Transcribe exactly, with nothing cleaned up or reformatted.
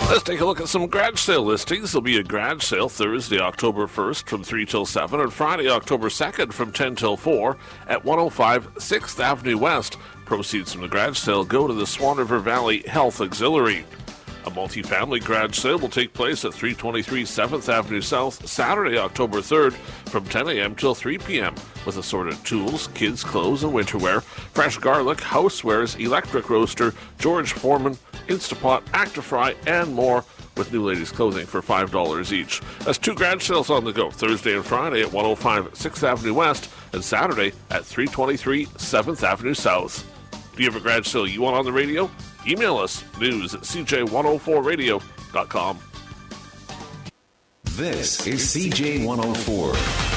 Let's take a look at some garage sale listings. There'll be a garage sale Thursday, October first from three till seven, and Friday, October second from ten till four at one oh five sixth Avenue West. Proceeds from the garage sale go to the Swan River Valley Health Auxiliary. A multi-family garage sale will take place at three twenty-three seventh Avenue South Saturday, October third from ten a.m. till three p.m. with assorted tools, kids' clothes, and winterwear, fresh garlic, housewares, electric roaster, George Foreman, Instapot, Actifry, and more, with new ladies' clothing for five dollars each. That's two garage sales on the go, Thursday and Friday at one oh five sixth Avenue West and Saturday at three twenty-three seventh Avenue South. Do you have a garage sale you want on the radio? Email us, news at c j one oh four radio dot com. This is C J one oh four.